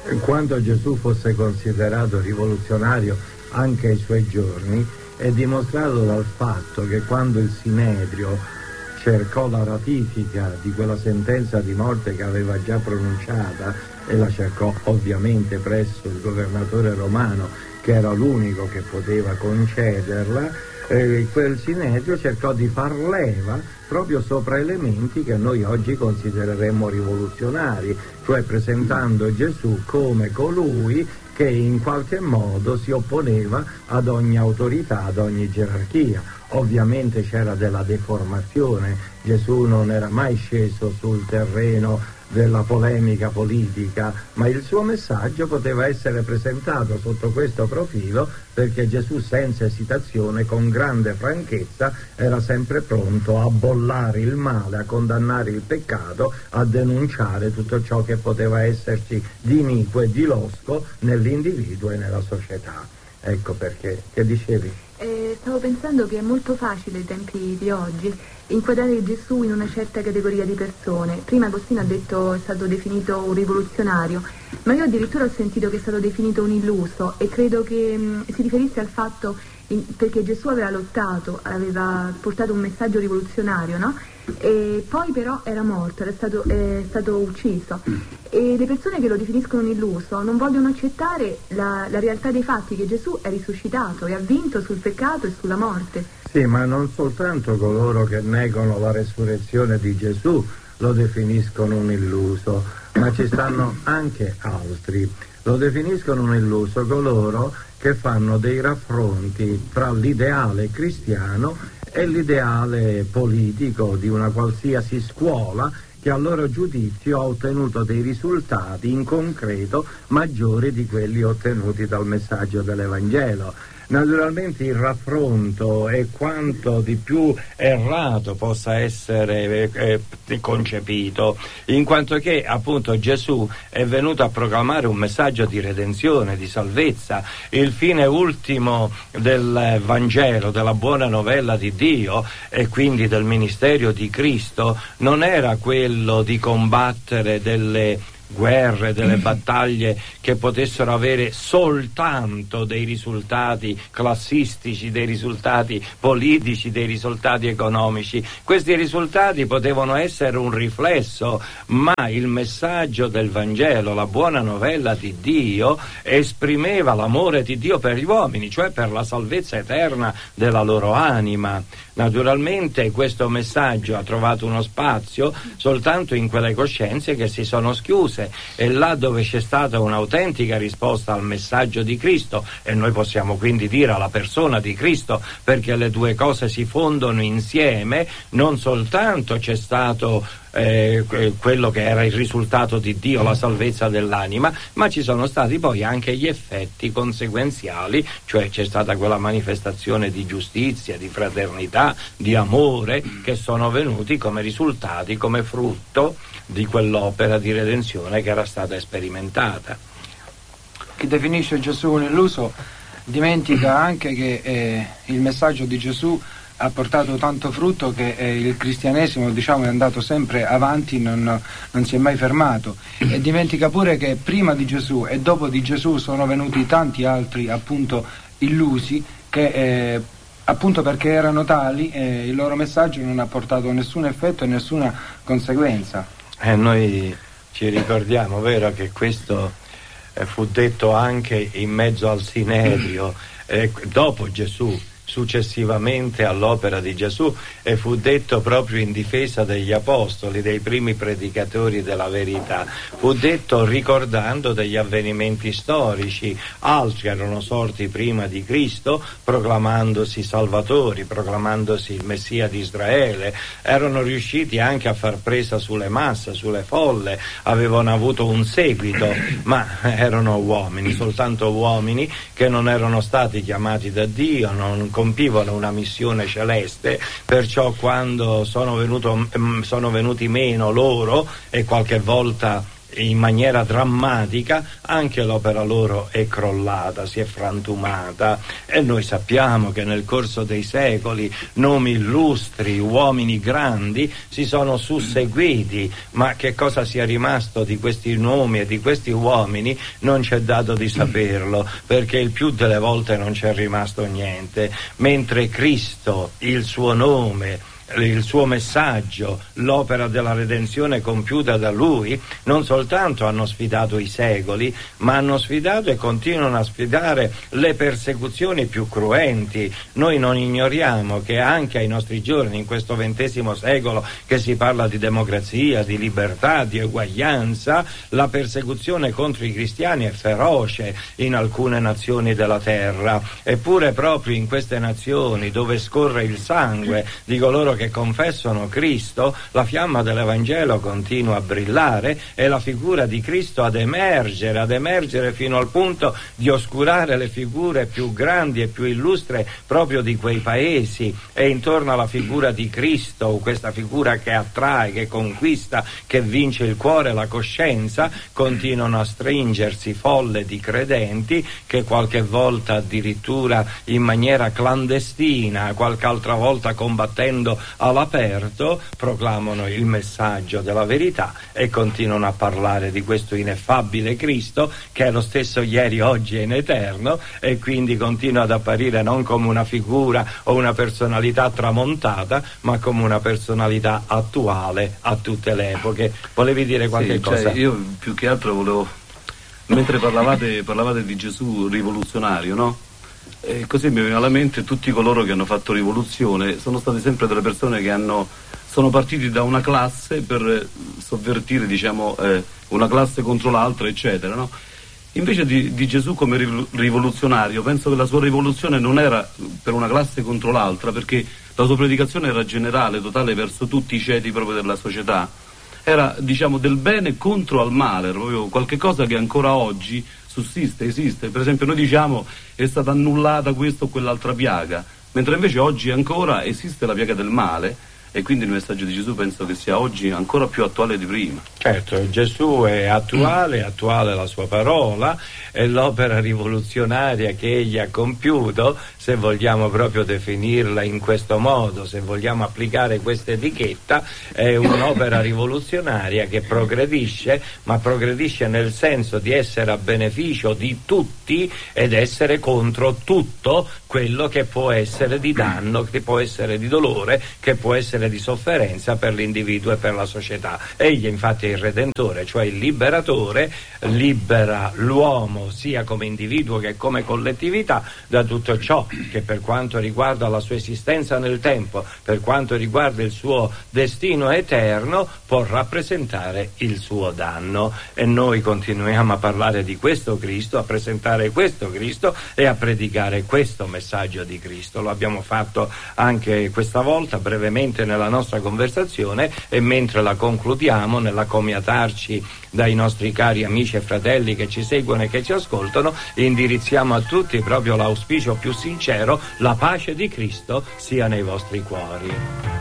quanto Gesù fosse considerato rivoluzionario anche ai suoi giorni è dimostrato dal fatto che quando il Sinedrio cercò la ratifica di quella sentenza di morte che aveva già pronunciata, e la cercò ovviamente presso il governatore romano, che era l'unico che poteva concederla, quel Sinedrio cercò di far leva proprio sopra elementi che noi oggi considereremmo rivoluzionari, cioè presentando Gesù come colui che in qualche modo si opponeva ad ogni autorità, ad ogni gerarchia. Ovviamente c'era della deformazione, Gesù non era mai sceso sul terreno della polemica politica, ma il suo messaggio poteva essere presentato sotto questo profilo, perché Gesù senza esitazione, con grande franchezza, era sempre pronto a bollare il male, a condannare il peccato, a denunciare tutto ciò che poteva esserci di iniquo e di losco nell'individuo e nella società. Ecco perché. Che dicevi? Stavo pensando che è molto facile ai tempi di oggi inquadrare Gesù in una certa categoria di persone. Prima Agostino ha detto è stato definito un rivoluzionario, ma io addirittura ho sentito che è stato definito un illuso, e credo che si riferisse al fatto perché Gesù aveva lottato, aveva portato un messaggio rivoluzionario, no? E poi però era morto, è stato ucciso, e le persone che lo definiscono un illuso non vogliono accettare la realtà dei fatti, che Gesù è risuscitato e ha vinto sul peccato e sulla morte. Sì, ma non soltanto coloro che negano la resurrezione di Gesù lo definiscono un illuso, ma ci stanno anche altri. Lo definiscono un illuso coloro che fanno dei raffronti tra l'ideale cristiano e l'ideale politico di una qualsiasi scuola che a loro giudizio ha ottenuto dei risultati in concreto maggiori di quelli ottenuti dal messaggio dell'Evangelo. Naturalmente il raffronto è quanto di più errato possa essere concepito, in quanto che appunto Gesù è venuto a proclamare un messaggio di redenzione, di salvezza. Il fine ultimo del Vangelo, della buona novella di Dio e quindi del ministero di Cristo, non era quello di combattere delle guerre, delle battaglie che potessero avere soltanto dei risultati classistici, dei risultati politici, dei risultati economici. Questi risultati potevano essere un riflesso, ma il messaggio del Vangelo, la buona novella di Dio, esprimeva l'amore di Dio per gli uomini, cioè per la salvezza eterna della loro anima. Naturalmente questo messaggio ha trovato uno spazio soltanto in quelle coscienze che si sono schiuse, e là dove c'è stata un'autentica risposta al messaggio di Cristo, e noi possiamo quindi dire alla persona di Cristo, perché le due cose si fondono insieme, non soltanto c'è stato quello che era il risultato di Dio, la salvezza dell'anima, ma ci sono stati poi anche gli effetti conseguenziali, cioè c'è stata quella manifestazione di giustizia, di fraternità, di amore, che sono venuti come risultati, come frutto di quell'opera di redenzione che era stata sperimentata. Chi definisce Gesù un illuso dimentica anche che il messaggio di Gesù ha portato tanto frutto, che il cristianesimo, diciamo, è andato sempre avanti, non si è mai fermato, e dimentica pure che prima di Gesù e dopo di Gesù sono venuti tanti altri appunto illusi che appunto perché erano tali il loro messaggio non ha portato nessun effetto e nessuna conseguenza. Noi ci ricordiamo, vero, che questo fu detto anche in mezzo al Sinedrio dopo Gesù, successivamente all'opera di Gesù, e fu detto proprio in difesa degli apostoli, dei primi predicatori della verità. Fu detto ricordando degli avvenimenti storici. Altri erano sorti prima di Cristo, proclamandosi salvatori, proclamandosi il Messia di Israele, erano riusciti anche a far presa sulle masse, sulle folle, avevano avuto un seguito, ma erano uomini, soltanto uomini che non erano stati chiamati da Dio, non compivano una missione celeste, perciò quando sono venuti meno loro, e qualche volta in maniera drammatica, anche l'opera loro è crollata, si è frantumata, e noi sappiamo che nel corso dei secoli nomi illustri, uomini grandi si sono susseguiti, ma che cosa sia rimasto di questi nomi e di questi uomini non c'è dato di saperlo, perché il più delle volte non c'è rimasto niente, mentre Cristo, il suo nome, il suo messaggio, l'opera della redenzione compiuta da lui, non soltanto hanno sfidato i secoli, ma hanno sfidato e continuano a sfidare le persecuzioni più cruenti. Noi non ignoriamo che anche ai nostri giorni, in questo XX secolo, che si parla di democrazia, di libertà, di eguaglianza, la persecuzione contro i cristiani è feroce in alcune nazioni della terra, eppure proprio in queste nazioni dove scorre il sangue di coloro che confessano Cristo, la fiamma dell'Evangelo continua a brillare e la figura di Cristo ad emergere fino al punto di oscurare le figure più grandi e più illustre proprio di quei paesi, e intorno alla figura di Cristo, questa figura che attrae, che conquista, che vince il cuore e la coscienza, continuano a stringersi folle di credenti che qualche volta addirittura in maniera clandestina, qualche altra volta combattendo all'aperto, proclamano il messaggio della verità e continuano a parlare di questo ineffabile Cristo che è lo stesso ieri, oggi e in eterno, e quindi continua ad apparire non come una figura o una personalità tramontata, ma come una personalità attuale a tutte le epoche. Volevi dire qualche cosa? Io più che altro volevo, mentre parlavate di Gesù rivoluzionario, no? E così mi viene alla mente tutti coloro che hanno fatto rivoluzione sono state sempre delle persone che sono partiti da una classe per sovvertire, diciamo, una classe contro l'altra, eccetera, no? Invece di Gesù come rivoluzionario, penso che la sua rivoluzione non era per una classe contro l'altra, perché la sua predicazione era generale, totale, verso tutti i ceti proprio della società. Era, diciamo, del bene contro al male, era proprio qualche cosa che ancora oggi sussiste, esiste. Per esempio noi diciamo è stata annullata questa o quell'altra piaga, mentre invece oggi ancora esiste la piaga del male, e quindi il messaggio di Gesù penso che sia oggi ancora più attuale di prima. Certo, Gesù è attuale la sua parola, e l'opera rivoluzionaria che egli ha compiuto, se vogliamo proprio definirla in questo modo, se vogliamo applicare questa etichetta, è un'opera rivoluzionaria che progredisce, ma progredisce nel senso di essere a beneficio di tutti ed essere contro tutto quello che può essere di danno, che può essere di dolore, che può essere di sofferenza per l'individuo e per la società. Egli infatti è il Redentore, cioè il liberatore, libera l'uomo sia come individuo che come collettività da tutto ciò che per quanto riguarda la sua esistenza nel tempo, per quanto riguarda il suo destino eterno, può rappresentare il suo danno. E noi continuiamo a parlare di questo Cristo, a presentare questo Cristo e a predicare questo messaggio di Cristo. Lo abbiamo fatto anche questa volta brevemente nella nostra conversazione, e mentre la concludiamo, nell'accomiatarci dai nostri cari amici e fratelli che ci seguono e che ci ascoltano, indirizziamo a tutti proprio l'auspicio più sincero: la pace di Cristo sia nei vostri cuori.